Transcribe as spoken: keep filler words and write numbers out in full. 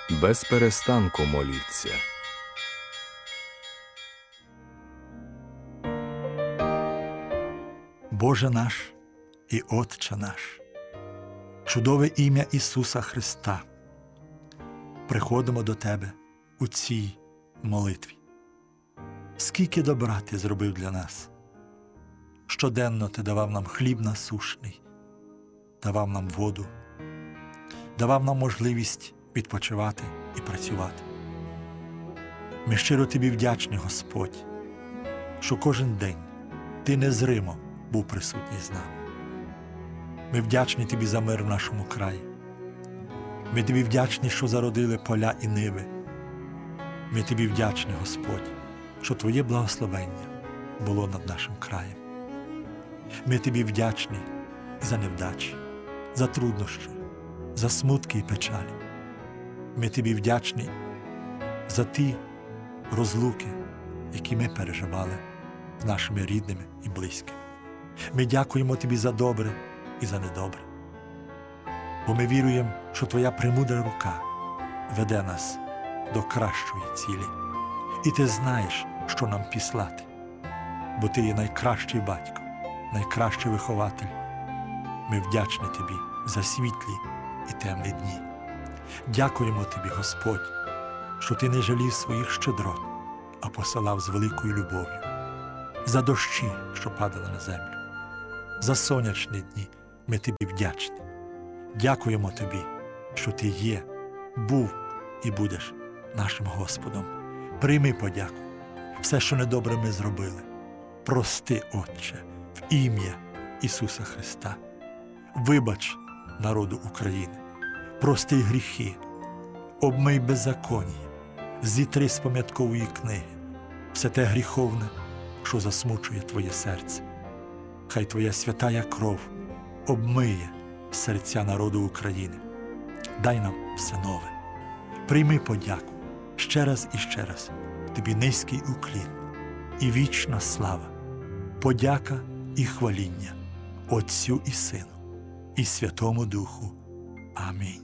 без перестанку моліться. Боже наш і Отче наш, чудове ім'я Ісуса Христа, приходимо до Тебе у цій молитві. Скільки добра Ти зробив для нас. Щоденно Ти давав нам хліб насушний, давав нам воду, давав нам можливість відпочивати і працювати. Ми щиро Тобі вдячні, Господь, що кожен день Ти незримо був присутній з нами. Ми вдячні Тобі за мир в нашому краї. Ми Тобі вдячні, що зародили поля і ниви. Ми Тобі вдячні, Господь, що Твоє благословення було над нашим краєм. Ми Тобі вдячні за невдачі, за труднощі, за смутки і печалі. Ми Тобі вдячні за ті розлуки, які ми переживали з нашими рідними і близькими. Ми дякуємо Тобі за добре і за недобре. Бо ми віруємо, що Твоя премудра рука веде нас до кращої цілі. І Ти знаєш, що нам післати. Бо Ти є найкращий батько, найкращий вихователь. Ми вдячні Тобі за світлі і темні дні. Дякуємо Тобі, Господь, що Ти не жалів своїх щедрот, а посилав з великою любов'ю. За дощі, що падали на землю. За сонячні дні ми Тобі вдячні. Дякуємо Тобі, що Ти є, був і будеш нашим Господом. Прийми подяку. Все, що недобре ми зробили. Прости, Отче, в ім'я Ісуса Христа. Вибач народу України. Прости гріхи. Обмий беззаконня. Зітри з пам'яткової книги все те гріховне, що засмучує Твоє серце. Хай Твоя святая кров обмиє серця народу України. Дай нам все нове. Прийми подяку ще раз і ще раз. Тобі низький уклін і вічна слава, подяка і хваління Отцю і Сину і Святому Духу. Амінь.